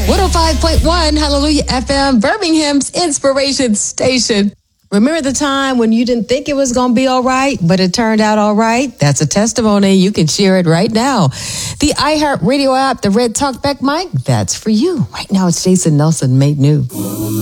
105.1 Hallelujah FM, Birmingham's Inspiration Station. Remember the time when you didn't think it was going to be all right, but it turned out all right? That's a testimony. You can share it right now. The iHeartRadio app, the Red Talkback mic, that's for you. Right now, it's Jason Nelson, made new.